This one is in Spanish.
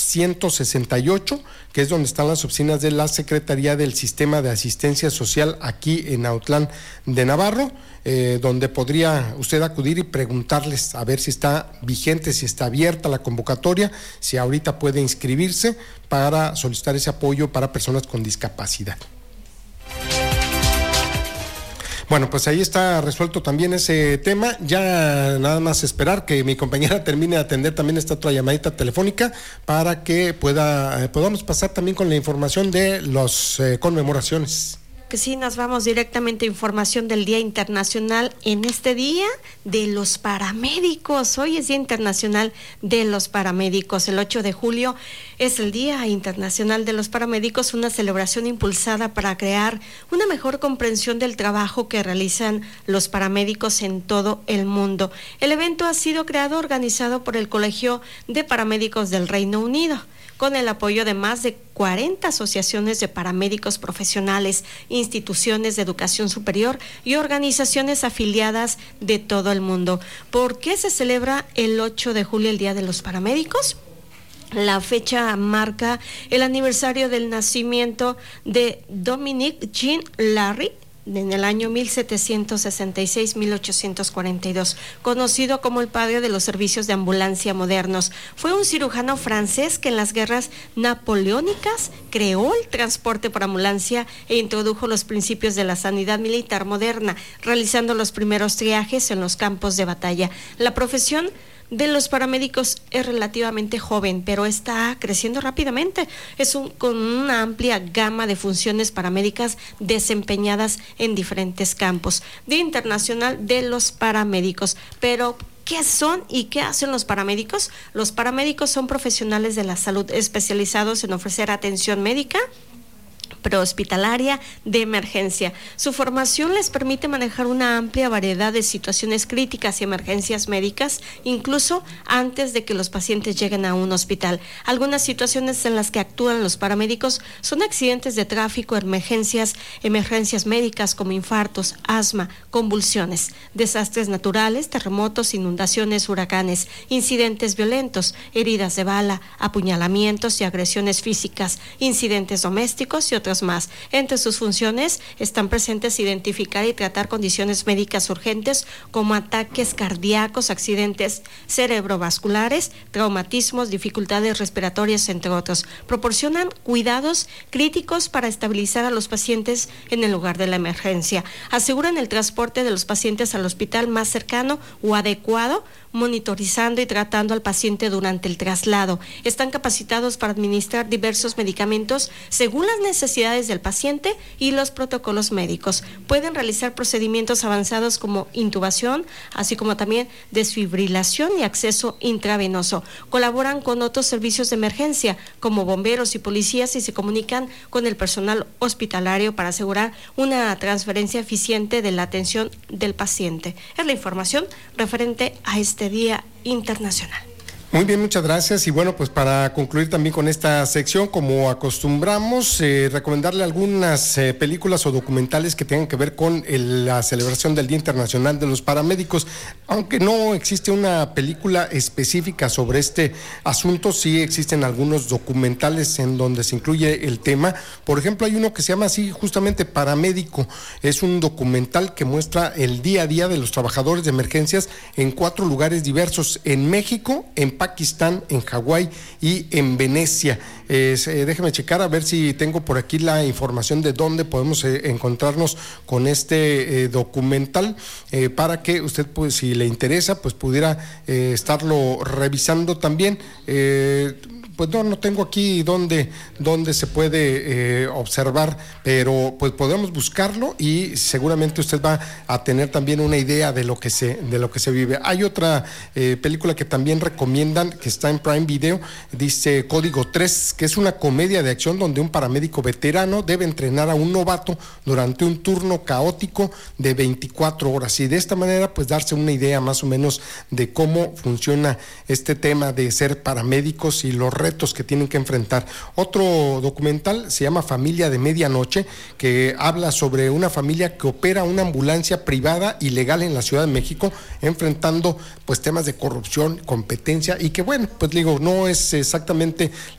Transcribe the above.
168, que es donde están las oficinas de la Secretaría del Sistema de Asistencia Social aquí en Autlán de Navarro, donde podría usted acudir y preguntarles a ver si está vigente, si está abierta la convocatoria, si ahorita puede inscribirse para solicitar ese apoyo para personas con discapacidad. Bueno, pues ahí está resuelto también ese tema. Ya nada más esperar que mi compañera termine de atender también esta otra llamadita telefónica para que podamos pasar también con la información de las conmemoraciones. Que sí, nos vamos directamente a información del Día Internacional en este día de los paramédicos. Hoy es Día Internacional de los Paramédicos. El 8 de julio es el Día Internacional de los Paramédicos, una celebración impulsada para crear una mejor comprensión del trabajo que realizan los paramédicos en todo el mundo. El evento ha sido organizado por el Colegio de Paramédicos del Reino Unido, con el apoyo de más de 40 asociaciones de paramédicos profesionales, instituciones de educación superior y organizaciones afiliadas de todo el mundo. ¿Por qué se celebra el 8 de julio el Día de los Paramédicos? La fecha marca el aniversario del nacimiento de Dominic Jean Larry en el año 1766-1842, conocido como el padre de los servicios de ambulancia modernos. Fue un cirujano francés que en las guerras napoleónicas creó el transporte por ambulancia e introdujo los principios de la sanidad militar moderna, realizando los primeros triajes en los campos de batalla. La profesión de los paramédicos es relativamente joven, pero está creciendo rápidamente. Con una amplia gama de funciones paramédicas desempeñadas en diferentes campos. Día Internacional de los Paramédicos. Pero ¿qué son y qué hacen los paramédicos? Los paramédicos son profesionales de la salud especializados en ofrecer atención médica prehospitalaria de emergencia. Su formación les permite manejar una amplia variedad de situaciones críticas y emergencias médicas, incluso antes de que los pacientes lleguen a un hospital. Algunas situaciones en las que actúan los paramédicos son accidentes de tráfico, emergencias médicas como infartos, asma, convulsiones, desastres naturales, terremotos, inundaciones, huracanes, incidentes violentos, heridas de bala, apuñalamientos y agresiones físicas, incidentes domésticos y otras más. Entre sus funciones están presentes identificar y tratar condiciones médicas urgentes como ataques cardíacos, accidentes cerebrovasculares, traumatismos, dificultades respiratorias, entre otros. Proporcionan cuidados críticos para estabilizar a los pacientes en el lugar de la emergencia. Aseguran el transporte de los pacientes al hospital más cercano o adecuado, monitorizando y tratando al paciente durante el traslado. Están capacitados para administrar diversos medicamentos según las necesidades del paciente y los protocolos médicos. Pueden realizar procedimientos avanzados como intubación, así como también desfibrilación y acceso intravenoso. Colaboran con otros servicios de emergencia como bomberos y policías y se comunican con el personal hospitalario para asegurar una transferencia eficiente de la atención del paciente. Es la información referente a este Día Internacional. Muy bien, muchas gracias. Y bueno, pues para concluir también con esta sección, como acostumbramos, recomendarle algunas películas o documentales que tengan que ver con la celebración del Día Internacional de los Paramédicos. Aunque no existe una película específica sobre este asunto, sí existen algunos documentales en donde se incluye el tema. Por ejemplo, hay uno que se llama así justamente Paramédico. Es un documental que muestra el día a día de los trabajadores de emergencias en 4 lugares diversos: en México, en Pakistán, en Hawái y en Venecia. Déjeme checar a ver si tengo por aquí la información de dónde podemos encontrarnos con este documental, para que usted, pues, si le interesa, pues pudiera estarlo revisando también. Pues no tengo aquí dónde se puede observar, pero pues podemos buscarlo y seguramente usted va a tener también una idea de lo que se vive. Hay otra película que también recomiendan, que está en Prime Video, dice Código 3, que es una comedia de acción donde un paramédico veterano debe entrenar a un novato durante un turno caótico de 24 horas y de esta manera pues darse una idea más o menos de cómo funciona este tema de ser paramédicos y los retos que tienen que enfrentar. Otro documental se llama Familia de Medianoche, que habla sobre una familia que opera una ambulancia privada y legal en la Ciudad de México, enfrentando pues temas de corrupción, competencia y que bueno, pues digo, no es exactamente